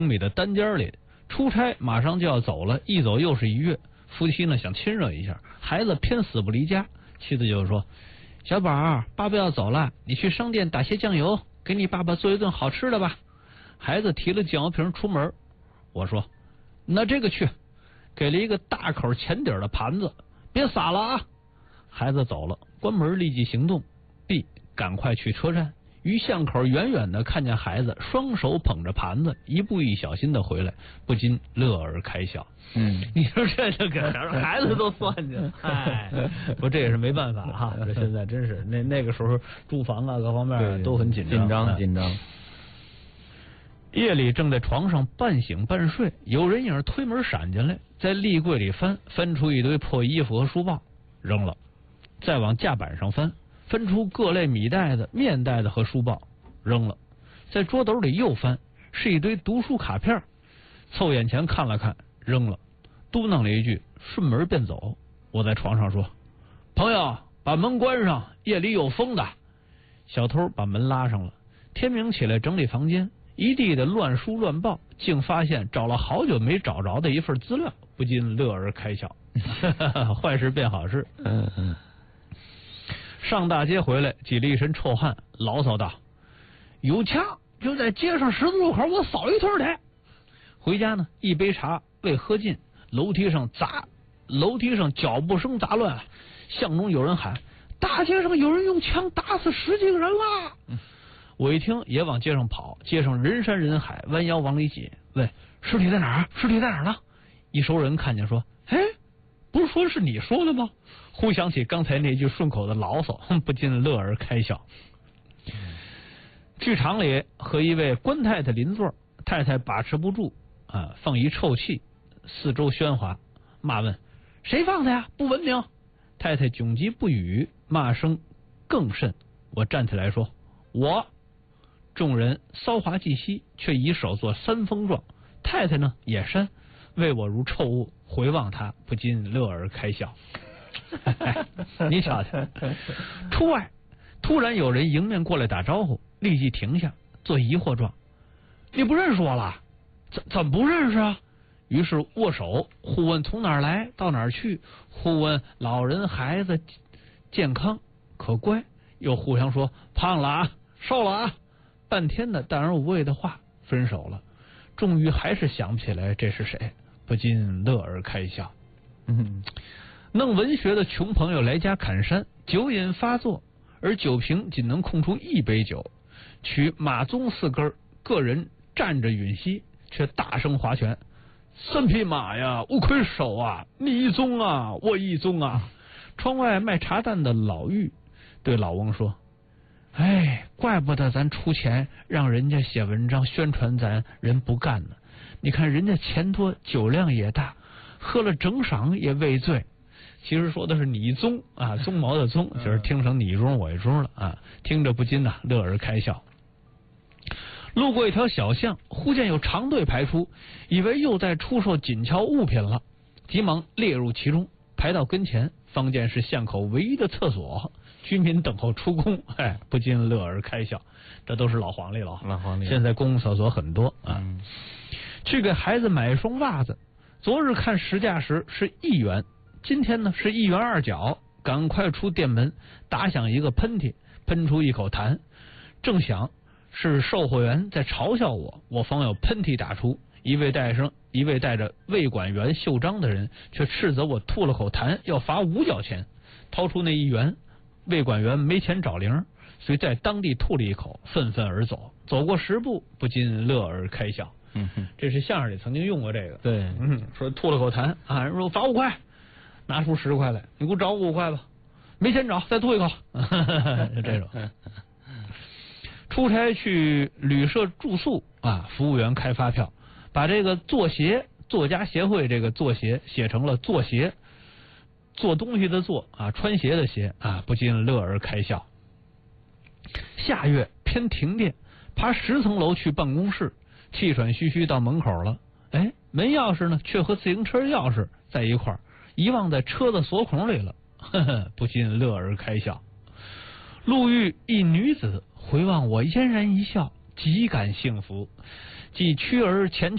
米的单间里，出差马上就要走了，一走又是1月。夫妻呢想亲热一下，孩子偏死不离家。妻子就说：“小宝儿，爸爸要走了，你去商店打些酱油，给你爸爸做一顿好吃的吧。”孩子提了酱油瓶出门，我说：“那这个去。”给了一个大口浅底的盘子，别撒了啊！孩子走了，关门立即行动。B 赶快去车站，于巷口远远的看见孩子双手捧着盘子，一步一小心的回来，不禁乐而开笑。你说这就给孩子都算计了，哎，不这也是没办法哈。这现在真是那个时候住房啊各方面都很紧张。夜里正在床上半醒半睡，有人影推门闪进来，在立柜里翻出一堆破衣服和书报扔了，再往架板上翻出各类米袋子、面袋子和书报扔了，在桌斗里又翻，是一堆读书卡片，凑眼前看了看扔了，嘟囔了一句，顺门便走。我在床上说：“朋友，把门关上，夜里有风的。”小偷把门拉上了。天明起来整理房间，一地的乱书乱报，竟发现找了好久没找着的一份资料，不禁乐而开笑。坏事变好事。上大街回来，挤了一身臭汗，牢骚道：“有枪就在街上十字路口，我扫一通去。”回家呢，一杯茶未喝尽，楼梯上脚步声杂乱，巷中有人喊：“大街上有人用枪打死10几个人了！”我一听也往街上跑，街上人山人海，弯腰往里挤，问：“尸体在哪儿？尸体在哪儿呢？”一熟人看见说：“哎，不是说是你说的吗？”忽想起刚才那句顺口的牢骚，不禁乐而开笑。剧场里和一位官太太邻座，太太把持不住放一臭气，四周喧哗，骂问：“谁放的呀？不文明！”太太窘极不语，骂声更甚。我站起来说：“我。”众人骚滑忌息，却以手作3封状。太太呢也删，为我如臭物，回望他，不禁乐而开笑。你瞧瞧，出外突然有人迎面过来打招呼，立即停下，做疑惑状：“你不认识我了？怎么不认识啊？”于是握手，互问从哪儿来，到哪儿去，互问老人孩子健康可乖，又互相说胖了啊，瘦了啊，半天的淡而无味的话，分手了。终于还是想不起来这是谁，不禁乐而开笑。弄文学的穷朋友来家砍山，酒瘾发作，而酒瓶仅能空出1杯酒，取马鬃4根，个人站着吮吸，却大声划拳：“3匹马呀，无亏手啊！你一宗啊，我一宗啊！”窗外卖茶蛋的老妪对老翁说：“哎，怪不得咱出钱让人家写文章宣传咱人不干呢。你看人家钱多，酒量也大，喝了整晌也未醉。”其实说的是你宗啊，鬃毛的鬃，就是听成你中我一中了啊，听着不禁乐而开笑。路过一条小巷，忽见有长队排出，以为又在出售紧俏物品了，急忙列入其中，排到跟前，方见是巷口唯一的厕所，居民等候出宫，不禁乐而开笑。这都是老黄历了，现在公共厕所很多啊。去给孩子买一双袜子，昨日看实价时是1元，今天呢是1元2角，赶快出店门，打响一个喷嚏，喷出一口痰，正想是售货员在嘲笑我方有喷嚏打出，一位带着卫管员袖章的人却斥责我吐了口痰要罚5角钱，掏出那1元，卫管员没钱找零，遂在当地吐了一口，愤愤而走。走过10步，不禁乐而开笑。这是相声里曾经用过这个。对，说吐了口痰啊，人说罚5块，拿出10块来，你给我找5块吧，没钱找，再吐一口。就这种。出差去旅社住宿啊，服务员开发票，把这个作家协会这个作协写成了作鞋，做东西的做啊，穿鞋的鞋啊，不禁乐而开笑。下月偏停电，爬10层楼去办公室，气喘吁吁到门口了，门钥匙呢却和自行车钥匙在一块儿，遗忘在车的锁孔里了，不禁乐而开笑。路遇一女子，回望我嫣然一笑，极感幸福，即驱儿前去